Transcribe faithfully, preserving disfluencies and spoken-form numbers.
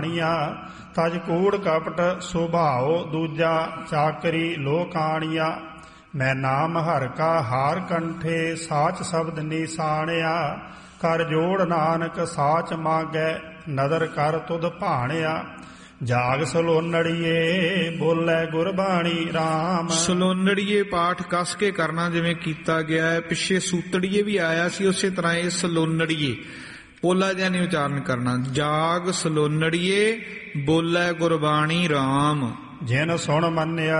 ਤਜ ਕੂੜ ਕਪਟ ਸੁਭਾਉ ਦੂਜਾ ਚਾਕਰੀ ਲੋਕਾਣੀਆ। ਮੈਂ ਨਾਮ ਹਰਿ ਕਾ ਹਾਰ ਕੰਠੇ ਸਾਚ ਸ਼ਬਦ ਨਿਸਾਣਿਆ। ਕਰ ਜੋੜ ਨਾਨਕ ਸਾਚ ਮਾਗੈ ਨਦਰ ਕਰ ਤੁਧ ਭਾਣਿਆ। ਜਾਗ ਸਲੋਨੜੀਏ ਬੋਲੇ ਗੁਰਬਾਣੀ ਰਾਮ। ਸਲੋਨੜੀਏ ਪਾਠ ਕੱਸ ਕੇ ਕਰਨਾ ਜਿਵੇਂ ਕੀਤਾ ਗਿਆ ਹੈ। ਪਿੱਛੇ ਸੂਤੜੀਏ ਵੀ ਆਇਆ ਸੀ, ਉਸੇ ਤਰ੍ਹਾਂ ਇਹ ਸਲੋਨੜੀਏ ਪੋਲਾ ਜਿਹਾ ਨਹੀਂ ਉਚਾਰਨ ਕਰਨਾ। ਜਾਗ ਸਲੋਨੜੀਏ ਬੋਲੇ ਗੁਰਬਾਣੀ ਰਾਮ। ਜਿਨ ਸੁਣ ਮੰਨਿਆ